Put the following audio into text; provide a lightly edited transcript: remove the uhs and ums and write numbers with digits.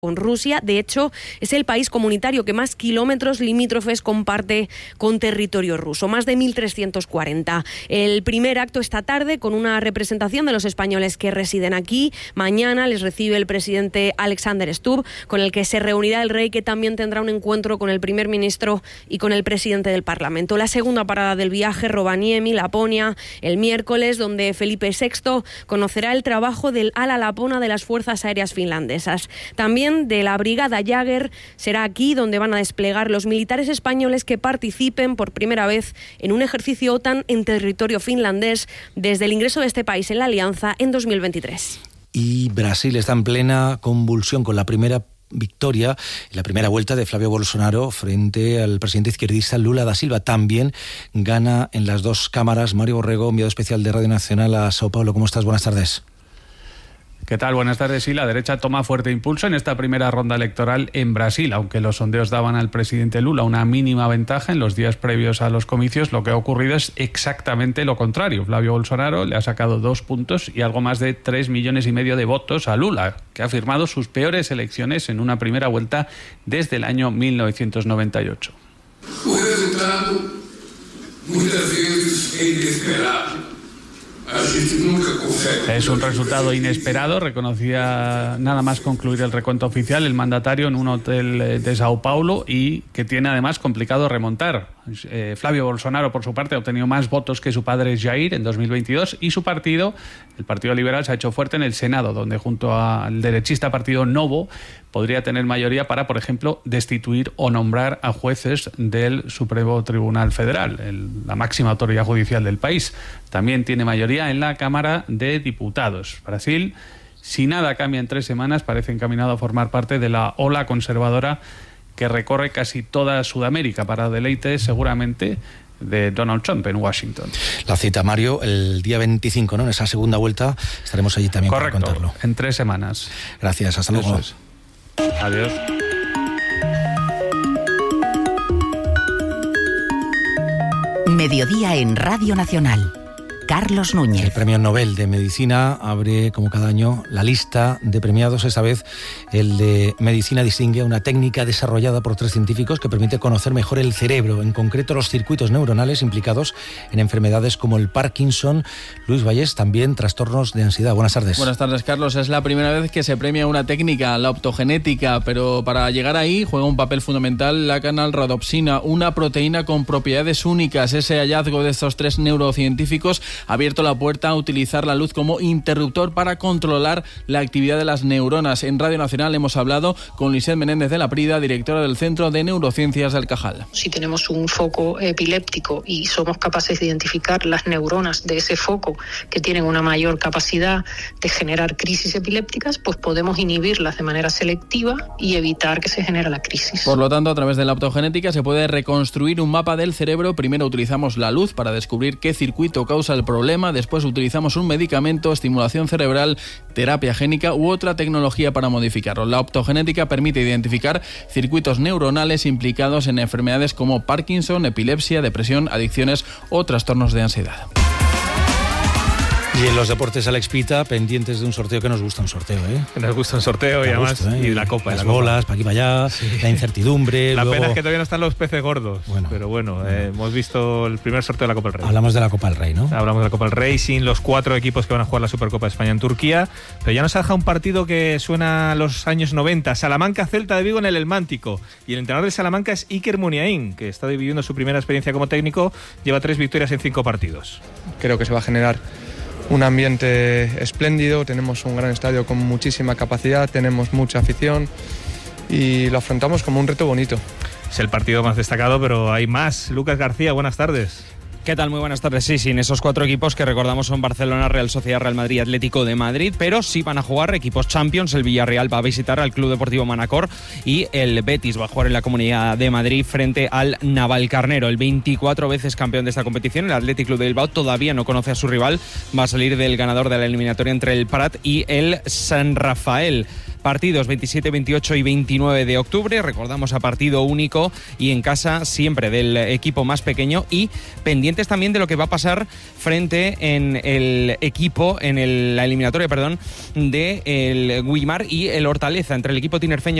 con Rusia. De hecho, es el país comunitario que más kilómetros limítrofes comparte con territorio ruso, más de 1.340. El primer acto esta tarde con una representación de los españoles que residen aquí. Mañana les recibe el presidente Alexander Stubb, con el que se reunirá el rey, que también tendrá un encuentro con el primer ministro y con el presidente del Parlamento. La segunda parada del viaje, Rovaniemi, Laponia, el miércoles, donde Felipe VI conocerá el trabajo del ala Lapona de las Fuerzas Aéreas finlandesas. También de la Brigada Jäger será aquí donde van a desplegar los militares españoles que participen por primera vez en un ejercicio OTAN en territorio finlandés desde el ingreso de este país en la alianza en 2023. Y Brasil está en plena convulsión con la primera victoria en la primera vuelta de Flavio Bolsonaro frente al presidente izquierdista Lula da Silva. También gana en las dos cámaras. Mario Borrego, enviado especial de Radio Nacional a Sao Paulo. ¿Cómo estás? Buenas tardes. ¿Qué tal? Buenas tardes. Sí, la derecha toma fuerte impulso en esta primera ronda electoral en Brasil. Aunque los sondeos daban al presidente Lula una mínima ventaja en los días previos a los comicios, lo que ha ocurrido es exactamente lo contrario. Flavio Bolsonaro le ha sacado 2 puntos y algo más de 3,5 millones de votos a Lula, que ha firmado sus peores elecciones en una primera vuelta desde el año 1998. Un resultado muchas veces inesperado. Es un resultado inesperado, reconocía nada más concluir el recuento oficial el mandatario en un hotel de Sao Paulo, y que tiene además complicado remontar. Flavio Bolsonaro, por su parte, ha obtenido más votos que su padre Jair en 2022, y su partido, el Partido Liberal, se ha hecho fuerte en el Senado, donde junto al derechista partido Novo podría tener mayoría para, por ejemplo, destituir o nombrar a jueces del Supremo Tribunal Federal, la máxima autoridad judicial del país. También tiene mayoría en la Cámara de Diputados. Brasil, si nada cambia en 3 semanas, parece encaminado a formar parte de la ola conservadora que recorre casi toda Sudamérica, para deleite seguramente de Donald Trump en Washington. La cita, Mario, el día 25, ¿no? En esa segunda vuelta estaremos allí también. Correcto, para contarlo. En 3 semanas. Gracias, hasta luego. Adiós. Mediodía en Radio Nacional. Carlos Núñez. El Premio Nobel de Medicina abre, como cada año, la lista de premiados. Esta vez el de Medicina distingue a una técnica desarrollada por 3 científicos que permite conocer mejor el cerebro, en concreto los circuitos neuronales implicados en enfermedades como el Parkinson. Luis Vallés, también trastornos de ansiedad. Buenas tardes. Buenas tardes, Carlos. Es la primera vez que se premia una técnica, la optogenética, pero para llegar ahí juega un papel fundamental la canalrhodopsina, una proteína con propiedades únicas. Ese hallazgo de estos 3 neurocientíficos ha abierto la puerta a utilizar la luz como interruptor para controlar la actividad de las neuronas. En Radio Nacional hemos hablado con Lisette Menéndez de la Prida, directora del Centro de Neurociencias del Cajal. Si tenemos un foco epiléptico y somos capaces de identificar las neuronas de ese foco que tienen una mayor capacidad de generar crisis epilépticas, pues podemos inhibirlas de manera selectiva y evitar que se genere la crisis. Por lo tanto, a través de la optogenética se puede reconstruir un mapa del cerebro. Primero utilizamos la luz para descubrir qué circuito causa el problema, después utilizamos un medicamento, estimulación cerebral, terapia génica u otra tecnología para modificarlo. La optogenética permite identificar circuitos neuronales implicados en enfermedades como Parkinson, epilepsia, depresión, adicciones o trastornos de ansiedad. Y en los deportes, Alex Pita, pendientes de un sorteo, que nos gusta un sorteo, ¿eh? Nos gusta un sorteo y además, y la copa. Las bolas, para aquí para allá, sí. La incertidumbre. La luego... pena es que todavía no están los peces gordos. Bueno, pero bueno, hemos visto el primer sorteo de la Copa del Rey. Hablamos de la Copa del Rey, ¿no? Hablamos de la Copa del Rey sin los 4 equipos que van a jugar la Supercopa de España en Turquía. Pero ya nos ha dejado un partido que suena a los años 90. Salamanca-Celta de Vigo en el Elmántico. Y el entrenador de Salamanca es Iker Muniain, que está viviendo su primera experiencia como técnico. Lleva 3 victorias en 5 partidos. Creo que se va a generar un ambiente espléndido, tenemos un gran estadio con muchísima capacidad, tenemos mucha afición y lo afrontamos como un reto bonito. Es el partido más destacado, pero hay más. Lucas García, buenas tardes. ¿Qué tal? Muy buenas tardes. Sí, en esos 4 equipos que recordamos son Barcelona, Real Sociedad, Real Madrid, Atlético de Madrid, pero sí van a jugar equipos Champions. El Villarreal va a visitar al Club Deportivo Manacor y el Betis va a jugar en la Comunidad de Madrid frente al Navalcarnero. El 24 veces campeón de esta competición, el Athletic Club de Bilbao, todavía no conoce a su rival. Va a salir del ganador de la eliminatoria entre el Prat y el San Rafael. partidos 27, 28 y 29 de octubre. Recordamos, a partido único y en casa siempre del equipo más pequeño, y pendientes también de lo que va a pasar frente en el equipo, en la eliminatoria, de el Guimar y el Hortaleza, entre el equipo tinerfeño